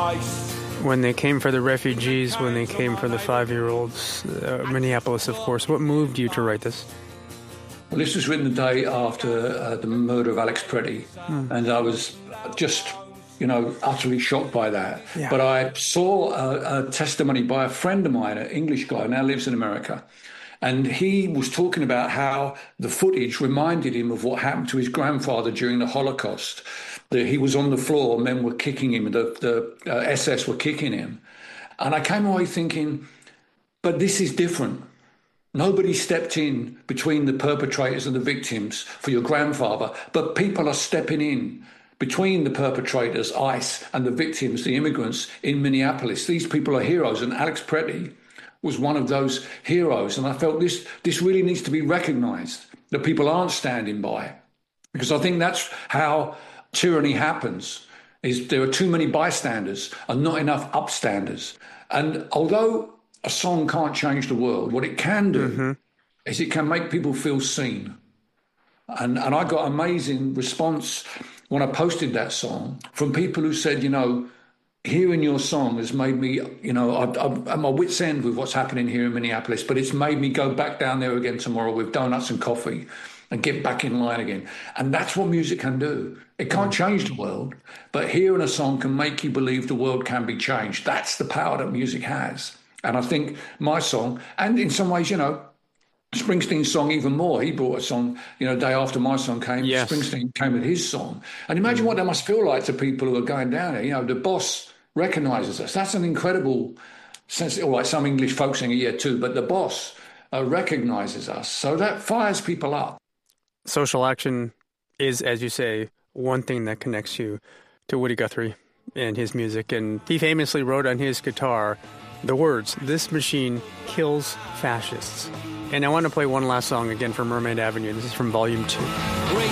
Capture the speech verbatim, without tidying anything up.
ice. When they came for the refugees, when they came for the five-year-olds, uh, Minneapolis, of course, what moved you to write this? Well, this was written the day after uh, the murder of Alex Preddy, hmm. and I was just, you know, utterly shocked by that. Yeah. But I saw a, a testimony by a friend of mine, an English guy, now lives in America, and he was talking about how the footage reminded him of what happened to his grandfather during the Holocaust. That he was on the floor, men were kicking him, the, the uh, S S were kicking him. And I came away thinking, but this is different. Nobody stepped in between the perpetrators and the victims for your grandfather, but people are stepping in between the perpetrators, ICE, and the victims, the immigrants in Minneapolis. These people are heroes, and Alex Preddy was one of those heroes. And I felt this, this really needs to be recognised, that people aren't standing by. Because I think that's how tyranny happens, is there are too many bystanders and not enough upstanders. And although a song can't change the world, what it can do mm-hmm. is it can make people feel seen. And and I got amazing response when I posted that song from people who said, you know, hearing your song has made me, you know, I, I'm at my wit's end with what's happening here in Minneapolis, but it's made me go back down there again tomorrow with donuts and coffee and get back in line again. And that's what music can do. It can't change the world, but hearing a song can make you believe the world can be changed. That's the power that music has. And I think my song, and in some ways, you know, Springsteen's song even more. He brought a song, you know, the day after my song came, yes. Springsteen came with his song. And imagine what that must feel like to people who are going down there. You know, the boss recognises us. That's an incredible sense, or like some English folk singer, yeah, too, but the boss uh, recognises us. So that fires people up. Social action is, as you say, one thing that connects you to Woody Guthrie and his music. And he famously wrote on his guitar the words, "This machine kills fascists." And I want to play one last song again from Mermaid Avenue. This is from Volume two.